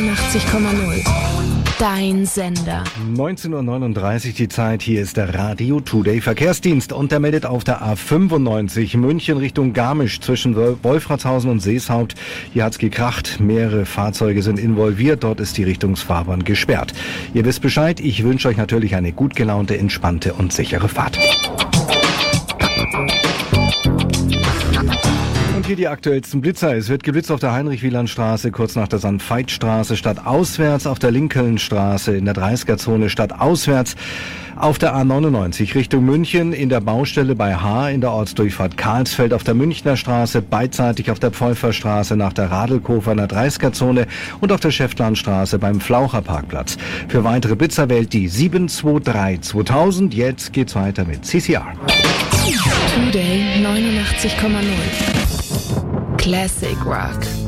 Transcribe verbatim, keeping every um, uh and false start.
neunundachtzig Komma null. Dein Sender. neunzehn Uhr neununddreißig die Zeit. Hier ist der Radio Today Verkehrsdienst und der meldet auf der A fünfundneunzig München Richtung Garmisch zwischen Wolfratshausen und Seeshaupt. Hier hat's gekracht. Mehrere Fahrzeuge sind involviert. Dort ist die Richtungsfahrbahn gesperrt. Ihr wisst Bescheid. Ich wünsche euch natürlich eine gut gelaunte, entspannte und sichere Fahrt. Hier die aktuellsten Blitzer. Es wird geblitzt auf der Heinrich-Wieland-Straße, kurz nach der Sankt-Veit-Straße, stadtauswärts, auf der Lincoln-Straße, in der dreißiger-Zone stadtauswärts, auf der A neunundneunzig Richtung München, in der Baustelle bei Haar, in der Ortsdurchfahrt Karlsfeld, auf der Münchner Straße, beidseitig auf der Pfeuferstraße nach der Radelkofer in der dreißiger-Zone und auf der Schäftlarnstraße beim Flaucherparkplatz. Für weitere Blitzer wählt die sieben zwei drei zweitausend. Jetzt geht's weiter mit C C R. Today neunundachtzig Komma null. Classic Rock.